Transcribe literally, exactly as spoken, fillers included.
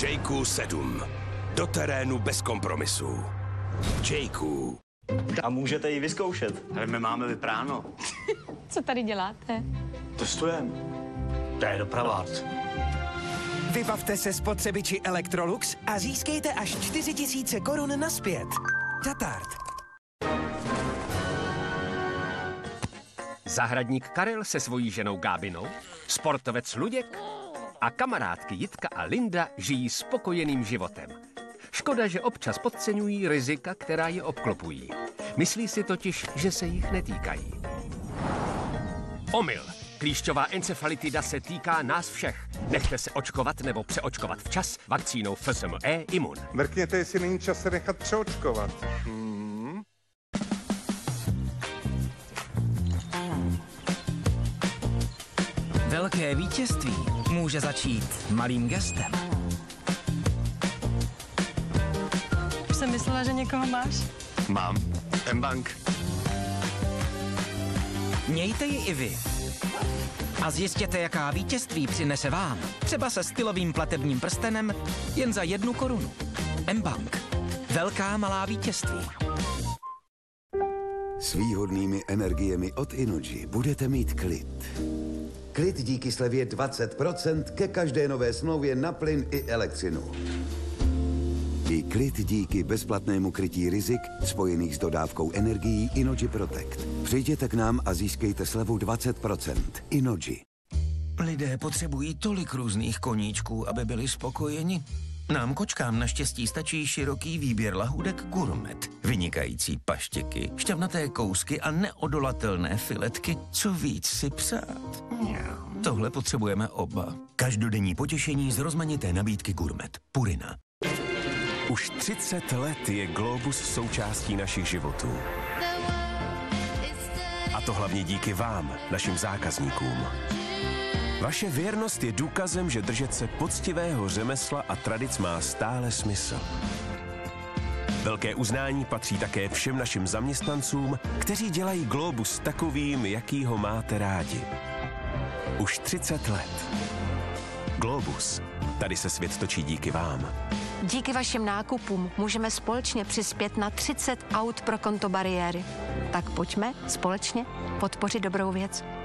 Jayku sedm. Do terénu bez kompromisů. Jayku. A můžete ji vyzkoušet. Ale my máme vypráno. Co tady děláte? Testujeme. To je dopravák. Vybavte se spotřebiči Electrolux a získejte až čtyři tisíce korun nazpět. Tatart. Zahradník Karel se svojí ženou Gábinou, sportovec Luděk a kamarádky Jitka a Linda žijí spokojeným životem. Škoda, že občas podceňují rizika, která je obklopují. Myslí si totiž, že se jich netýkají. Omyl. Klíšťová encefalitida se týká nás všech. Nechte se očkovat nebo přeočkovat včas vakcínou F S M E Imun. Mrkněte, jestli není čas se nechat přeočkovat. Hmm. Velké vítězství může začít malým gestem. Už jsem myslela, že někoho máš. Mám. M-Bank. Mějte ji i vy. A zjistěte, jaká vítězství přinese vám. Třeba se stylovým platebním prstenem jen za jednu korunu. M-Bank. Velká malá vítězství. S výhodnými energiemi od Innogy budete mít klid. Klid díky slevě dvacet procent ke každé nové smlouvě na plyn i elektřinu. I klid díky bezplatnému krytí rizik spojených s dodávkou energií Innogy Protect. Přijděte k nám a získejte slevu dvacet procent. Innogy. Lidé potřebují tolik různých koníčků, aby byli spokojeni. Nám kočkám naštěstí stačí široký výběr lahůdek Gourmet. Vynikající paštěky, šťavnaté kousky a neodolatelné filetky. Co víc si přát? Tohle potřebujeme oba. Každodenní potěšení z rozmanité nabídky Gourmet. Purina. Už třicet let je Globus součástí našich životů. A to hlavně díky vám, našim zákazníkům. Vaše věrnost je důkazem, že držet se poctivého řemesla a tradic má stále smysl. Velké uznání patří také všem našim zaměstnancům, kteří dělají Globus takovým, jaký ho máte rádi. Už třicet let. Globus. Tady se svět točí díky vám. Díky vašim nákupům můžeme společně přispět na třicet aut pro konto bariéry. Tak pojďme společně podpořit dobrou věc.